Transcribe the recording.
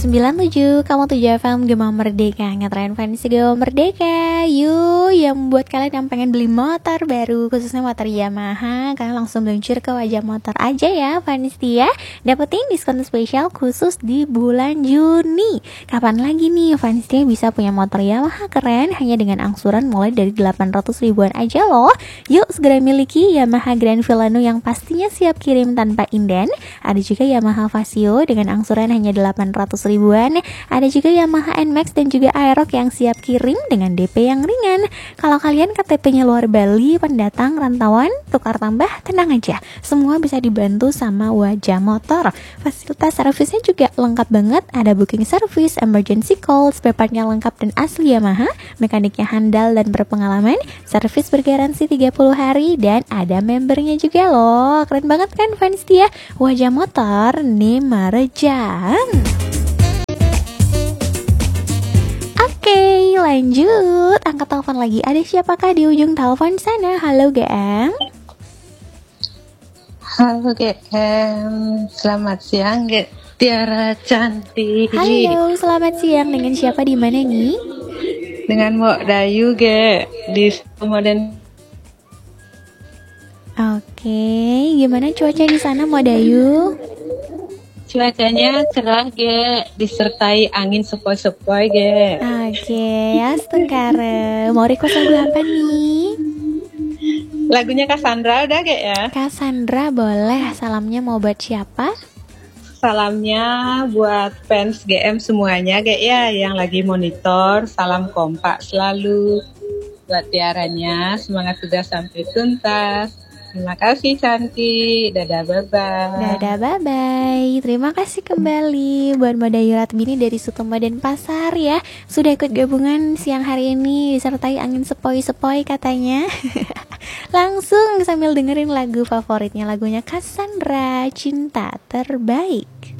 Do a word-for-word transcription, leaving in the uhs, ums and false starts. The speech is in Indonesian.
sembilan tujuh, kamu tujuh F M Gema Merdeka, ngetren fans Gema Merdeka. Yuk, yang buat kalian yang pengen beli motor baru, khususnya motor Yamaha, kalian langsung meluncur ke Wajah Motor aja ya fans ya. Dapetin diskon spesial khusus di bulan Juni. Kapan lagi nih fans bisa punya motor Yamaha keren hanya dengan angsuran mulai dari delapan ratus ribuan aja loh. Yuk segera miliki Yamaha Grand Villano yang pastinya siap kirim tanpa inden. Ada juga Yamaha Vasio dengan angsuran hanya delapan ratus ribuan. Ada juga Yamaha N Max dan juga Aerox yang siap kirim dengan D P yang ringan. Kalau kalian K T P-nya luar Bali, pendatang, rantauan, tukar tambah, tenang aja, semua bisa dibantu sama Wajah Motor. Fasilitas servisnya juga lengkap banget. Ada booking service, emergency call, spare part-nya lengkap dan asli Yamaha, mekaniknya handal dan berpengalaman, servis bergaransi tiga puluh hari, dan ada membernya juga loh. Keren banget kan fans dia? Wajah Motor nih merejang. Oke, lanjut. Angkat telepon lagi. Ada siapakah di ujung telepon sana? Halo, G M. Halo, G M. Selamat siang, G. Tiara cantik. Halo, selamat siang. Dengan siapa di mana nih? Dengan Mbak Dayu, G. Di Modern. Oke, gimana cuaca di sana, Mbak Dayu? Cuacanya cerah, G. Disertai angin sepoi-sepoi, G. Oke, astengkare. Mau request lagu apa nih? Lagunya Cassandra udah, G ya? Cassandra boleh. Salamnya mau buat siapa? Salamnya buat fans G M semuanya, G ya, yang lagi monitor. Salam kompak selalu. Buat Tiaranya, semangat sudah sampai tuntas. Terima kasih cantik. Dadah, bye-bye. Dadah, bye-bye. Terima kasih kembali buat Mbak Dayu Ratbini dari Sutomo dan Pasar ya. Sudah ikut gabungan siang hari ini disertai angin sepoi-sepoi katanya. Langsung sambil dengerin lagu favoritnya, lagunya Cassandra, Cinta Terbaik.